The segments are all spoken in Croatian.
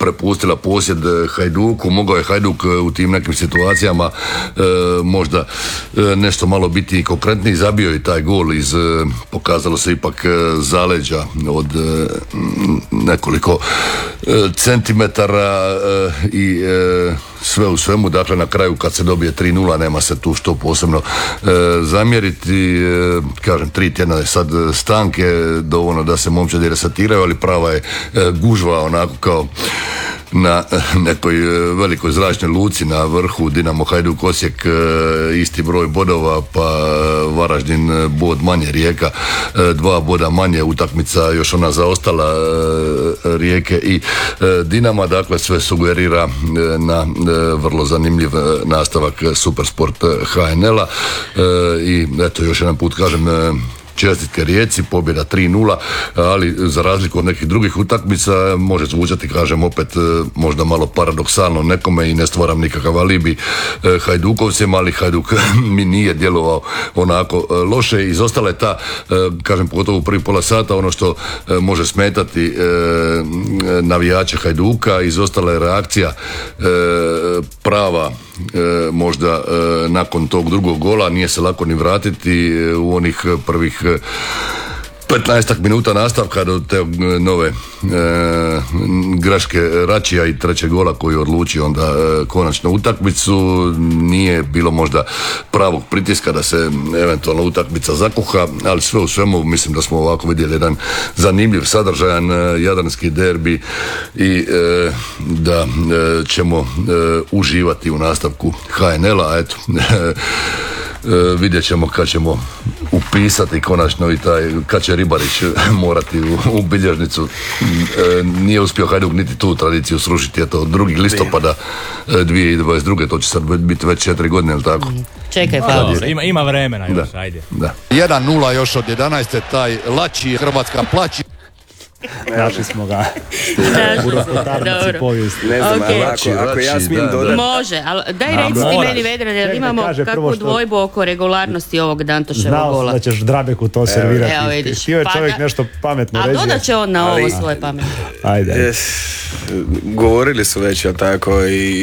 prepustila posjed Hajduku. Mogao je Hajduk u tim nekim situacijama možda nešto malo biti konkretniji. Zabio je taj gol pokazalo se ipak zaleđa od nekoliko centimetara i sve u svemu, dakle na kraju kad se dobije 3-0 nema se tu što posebno zamjeriti. Kažem, 3 tjedna je sad stanke, dovoljno da se momčadi resetiraju, ali prava je gužva onako kao na nekoj velikoj zračnoj luci na vrhu. Dinamo, Hajduk, Osijek isti broj bodova, pa Varaždin bod manje, Rijeka 2 boda manje, utakmica još ona zaostala Rijeke i Dinama, dakle sve sugerira na vrlo zanimljiv nastavak Supersport HNL-a i eto još jedan put kažem čestitke Rijeci, pobjeda 3-0, ali za razliku od nekih drugih utakmica može zvučati, kažem, opet možda malo paradoksalno nekome i ne stvaram nikakav alibi Hajdukovcima, ali Hajduk mi nije djelovao onako loše. Izostala je ta, kažem, pogotovo u prvi pola sata, ono što može smetati navijače Hajduka, izostala je reakcija prava možda nakon tog drugog gola, nije se lako ni vratiti u onih prvih 15 minuta nastavka do te nove greške Račija i trećeg gola koji je odlučio onda konačno utakmicu. Nije bilo možda pravog pritiska da se eventualno utakmica zakuha, ali sve u svemu mislim da smo ovako vidjeli jedan zanimljiv, sadržajan jadranski derbi i da ćemo uživati u nastavku HNL-a. Eto, vidjet ćemo kad ćemo upisati konačno i taj, kad će Ribarić morati u bilježnicu. Nije uspio Hajduk niti tu tradiciju srušiti, eto 2. listopada 2022. to će sad biti već 4 godine, ili tako? Čekaj, pa ima vremena još, ajde. Da. 1-0 još od 11. taj Lači, Hrvatska plaći. Našli smo ga. Dobro. Povijesti. Ne znam, ako ja smijem dodati. Može, ali daj reci ti meni, Vedran, jer imamo kakvu dvojbu oko regularnosti ovog Dantoševog gola. Znao da ćeš Drabeku to servirati. Evo vidiš. Htio je čovjek nešto pametno reći. A dodat će on na ovo svoje pametno. Ajde. Govorili su već o tako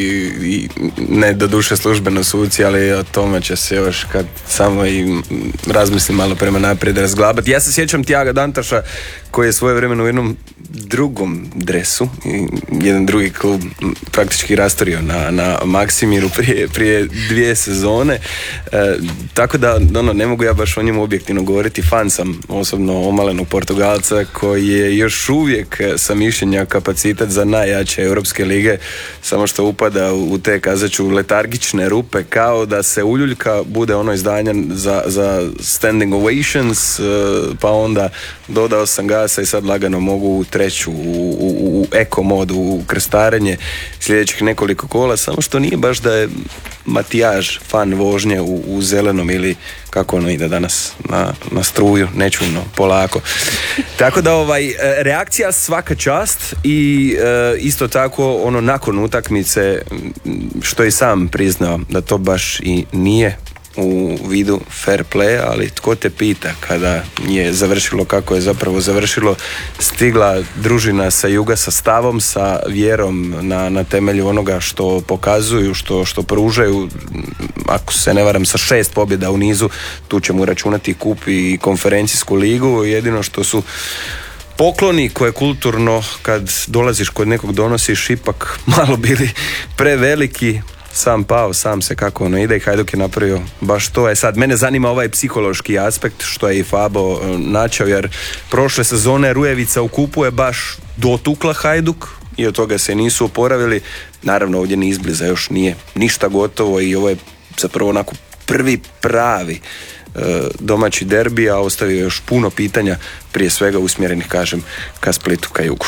i ne doduše službeno suci, ali o tome će se još kad samo i razmislim malo prema naprijed razglabati. Ja se sjećam Tiaga Dantoša koji je svoje vremeno u jednom drugom dresu, jedan drugi klub praktički rastorio na Maksimiru prije 2 sezone, tako da ne mogu ja baš o njemu objektivno govoriti. Fan sam osobno omalenog Portugalca koji je još uvijek sa mišljenja kapacitet za najjače europske lige, samo što upada u te, kazaću, letargične rupe, kao da se uljuljka, bude ono izdanje za standing ovations, pa onda dodao sam gasa i sad lagano mogu u treću, u eko modu, u krstarenje sljedećih nekoliko kola, samo što nije baš da je Matijaž fan vožnje u zelenom ili kako ono ide danas na struju, nečujno, polako. Tako da reakcija svaka čast i isto tako ono nakon utakmice, što i sam priznao da to baš i nije u vidu fair play, ali tko te pita kada je završilo kako je zapravo završilo, stigla družina sa juga sa stavom, sa vjerom na temelju onoga što pokazuju, što pružaju, ako se ne varam sa 6 pobjeda u nizu, tu ćemo računati kup i konferencijsku ligu. Jedino što su pokloni koje kulturno kad dolaziš kod nekog donosiš ipak malo bili preveliki. Sam pao, sam se kako ono ide i Hajduk je napravio baš to. Sad, mene zanima ovaj psihološki aspekt što je i Fabo načao, jer prošle sezone Rujevica u kupu je baš dotukla Hajduk i od toga se nisu oporavili. Naravno, ovdje ni izbliza još nije ništa gotovo i ovo je zapravo onako prvi pravi domaći derbi, a ostavio još puno pitanja, prije svega usmjerenih, kažem, ka Splitu, ka jugu.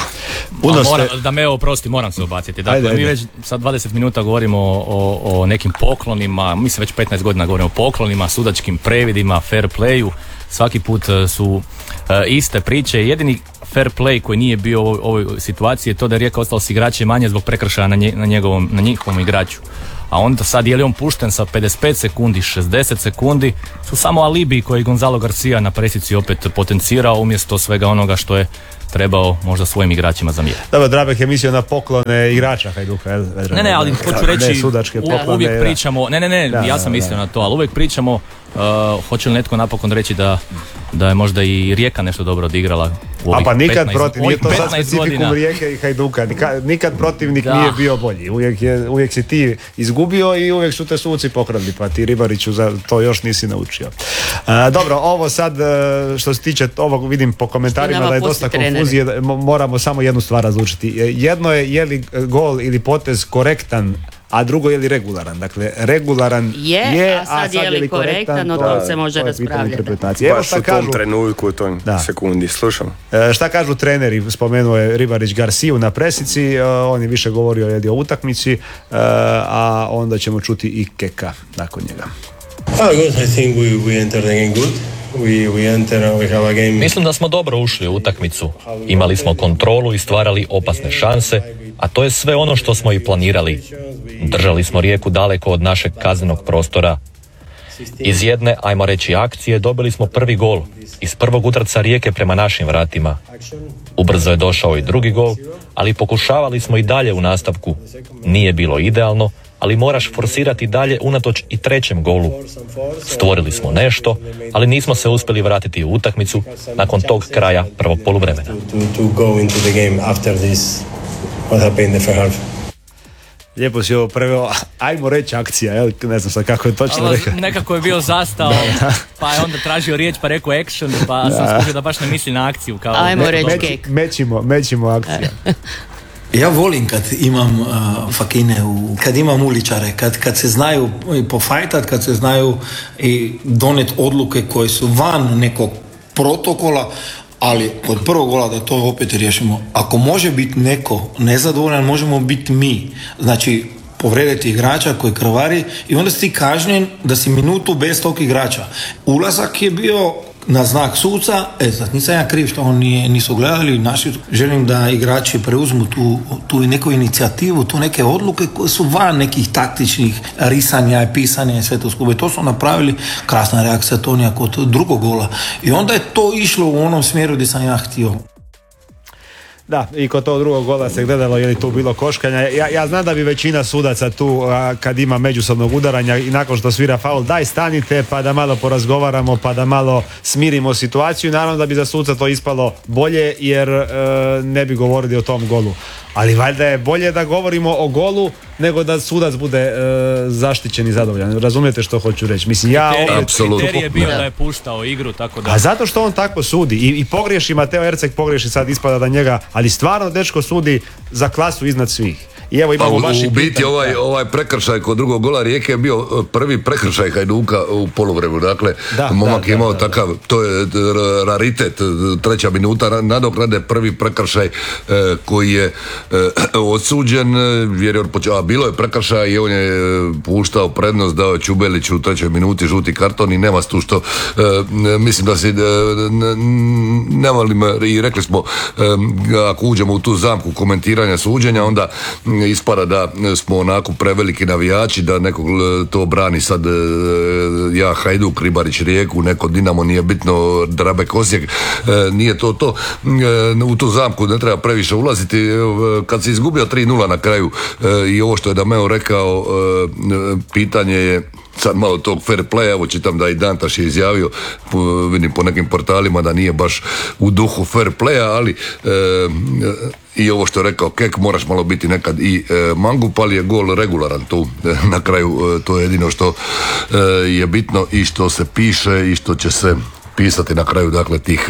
Da me oprosti, moram se ubaciti. Dakle, mi već sad 20 minuta govorimo o nekim poklonima, mislim već 15 godina govorimo o poklonima, sudačkim previdima, fair playu. Svaki put su iste priče. Jedini fair play koji nije bio u ovoj situaciji je to da je Rijeka ostala s igrače manje zbog prekršaja na njihovom igraču. A onda sad je li on pušten sa 55 sekundi, 60 sekundi, su samo alibi koji Gonzalo Garcia na presici opet potencirao umjesto svega onoga što je trebao možda svojim igračima zamjeriti. Dobro, Drabek je mislio na poklone igrača Hajduka. Ne, ali hoću reći, uvijek pričamo, ja sam mislio na to, ali uvijek pričamo, hoće li netko napokon reći da je možda i Rijeka nešto dobro odigrala u ovih 15 godina. Pa nikad protiv, nije to sad specifikum Rijeke i Hajduka, nikad protivnik nije bio bolji, uvijek si ti izgubio i uvijek su te suci pokradli, pa ti Ribariću za to još nisi naučio. Dobro, ovo sad što se tiče ovog, vidim po komentarima da je dosta konfuzije, moramo samo jednu stvar razlučiti. Jedno je li gol ili potez korektan, a drugo je li regularan. Dakle, regularan je, a sad je li korektan, o tom se može raspravljati. Baš u tom trenutku, u tom sekundi, slušam. Šta kažu treneri? Spomenuo je Ribarić Garciju na presici, on je više govorio o utakmici, a onda ćemo čuti i Keka nakon njega. Good. I think we entered the game good. We have a game. Mislim da smo dobro ušli u utakmicu. Imali smo kontrolu i stvarali opasne šanse, a to je sve ono što smo i planirali. Držali smo Rijeku daleko od našeg kaznenog prostora. Iz jedne, ajmo reći, akcije dobili smo prvi gol. Iz prvog udarca Rijeke prema našim vratima. Ubrzo je došao i drugi gol, ali pokušavali smo i dalje u nastavku. Nije bilo idealno, ali moraš forsirati dalje unatoč i trećem golu. Stvorili smo nešto, ali nismo se uspjeli vratiti u utakmicu nakon tog kraja prvog poluvremena. Lijepo si ovo preveo, ajmo reći akcija, ne znam sad kako je točno rekao. Nekako je bio zastao, pa je onda tražio riječ pa rekao action, pa sam skužio da baš ne misli na akciju. Kao ajmo reći kek. Mećimo akcija. Ja volim kad imam fakine, kad imam uličare, kad se znaju pofajtat, kad se znaju i doneti odluke koje su van nekog protokola, ali kod prvog gola da to opet riješimo. Ako može biti neko nezadovoljan, možemo biti mi. Znači, povrediti igrača koji krvari i onda si ti kažnjen da si minutu bez tog igrača. Ulazak je bio na znak suca, sad nisam ja kriv što on nisu gledali, želim da igrači preuzmu tu neku inicijativu, tu neke odluke koje su van nekih taktičnih risanja i pisanja i sve to skupo. To su napravili, krasna reakcija Tonija kod drugog gola i onda je to išlo u onom smjeru gdje sam ja htio. Da, i kod tog drugog gola se gledalo je li tu bilo koškanja. Ja znam da bi većina sudaca tu kad ima međusobnog udaranja i nakon što svira faul, daj stanite pa da malo porazgovaramo, pa da malo smirimo situaciju. Naravno da bi za suca to ispalo bolje jer ne bi govorili o tom golu. Ali valjda je bolje da govorimo o golu nego da sudac bude zaštićen i zadovoljan. Razumijete što hoću reći? Mislim, kriterij je bio da je puštao igru, tako da... A zato što on tako sudi i pogriješi, Mateo Erceg pogriješi, sad ispada da njega, ali stvarno dečko sudi za klasu iznad svih. I evo imamo u biti ovaj prekršaj kod drugog gola Rijeke je bio prvi prekršaj Hajduka u poluvremenu. Dakle, momak je imao takav, to je raritet, 3. minuta nadoknade, prvi prekršaj koji je osuđen, jer bilo je prekršaj i on je puštao prednost, dao Čubeliću u 3. minuti žuti karton i nema tu što mislim da se ne volim i rekli smo ako uđemo u tu zamku komentiranja suđenja, onda ispada da smo onako preveliki navijači, da nekog to brani sad ja Hajduk, Ribarić Rijeku, neko Dinamo, nije bitno, Drabek Osijek, nije to u tu zamku ne treba previše ulaziti. Kad se izgubio 3-0 na kraju i ovo što je Dameo rekao, pitanje je sad malo tog fair play, evo čitam da i Dantaš je izjavio, vidim po nekim portalima da nije baš u duhu fair playa, ali i ovo što je rekao Kek, moraš malo biti nekad i mangup, ali je gol regularan tu na kraju, to je jedino što je bitno i što se piše i što će se pisati na kraju, dakle tih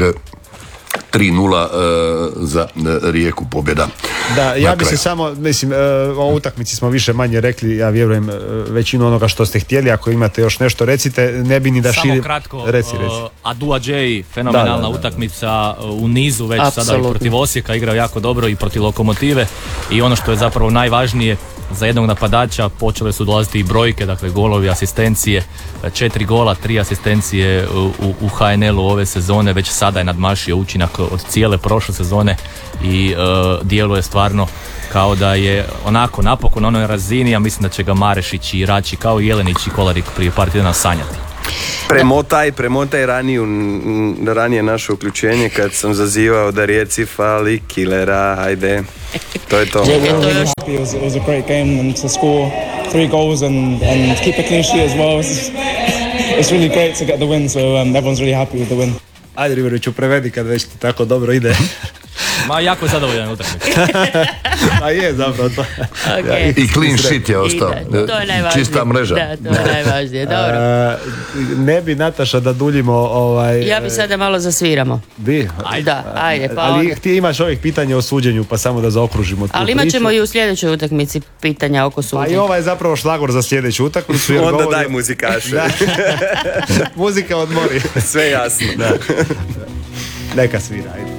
3-0 za Rijeku pobjeda. Da, ja bi se samo, mislim, o utakmici smo više manje rekli, ja vjerujem većinu onoga što ste htjeli, ako imate još nešto recite, ne bi ni da širim. Samo kratko, Adua Džej, fenomenalna utakmica u nizu već. Absolutno. Sada i protiv Osijeka igrao jako dobro i protiv Lokomotive i ono što je zapravo najvažnije za jednog napadača počele su dolaziti i brojke, dakle golovi, asistencije, 4 gola, 3 asistencije u HNL-u ove sezone, već sada je nadmašio učinak od cijele prošle sezone i djeluje stvarno kao da je onako napokon na onoj razini, ja mislim da će ga Marešić i Rači kao i Jelenić i Kolarik prije par tjedana sanjati. Premotaj ranije naše uključenje kad sam zazivao da Rijeci fali kilera, ajde. To je to. It was a great game and to score 3 goals and keep a clean sheet as well. It's really great to get the win, so everyone's really happy with the win. Ajde Ribariću, prevedi kad već ti tako dobro ide. Ma jako zadovoljan utakmica. A je zapravo to. Okay. I clean sheet je ostao. To je najvažnije. Čista mreža. Da, to je najvažnije. Dobro. Ne bi, Nataša, da duljimo Ja bi sada malo zasviramo. Bi? Ajde, pa ali ti imaš ovih pitanja o suđenju, pa samo da zaokružimo tu ali imat ćemo i u sljedećoj utakmici pitanja oko suđenja. Pa i ovaj je zapravo šlagor za sljedeću utakmicu. Onda daj muzikaše. Muzika odmori. Sve jasno. Neka svira, ajde.